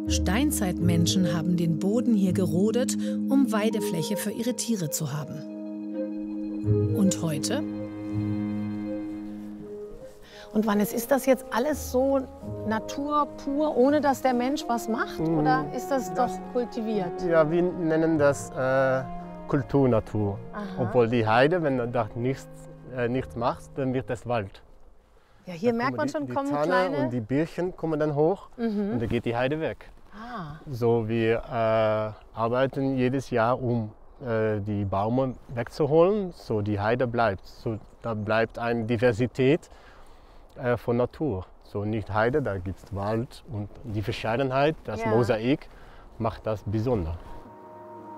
Steinzeitmenschen haben den Boden hier gerodet, um Weidefläche für ihre Tiere zu haben. Und heute? Und Wannes, ist das jetzt alles so Natur pur, ohne dass der Mensch was macht? Oder ist das doch kultiviert? Ja, wir nennen das Kulturnatur. Obwohl die Heide, wenn du da nichts machst, dann wird das Wald. Ja, hier merkt man schon, kommen Tanne kleine... und die Birchen kommen dann hoch und dann geht die Heide weg. So, wir arbeiten jedes Jahr, um die Bäume wegzuholen, so die Heide bleibt. So, da bleibt eine Diversität von Natur. So nicht Heide, da gibt es Wald und die Verschiedenheit, das Mosaik macht das besonders.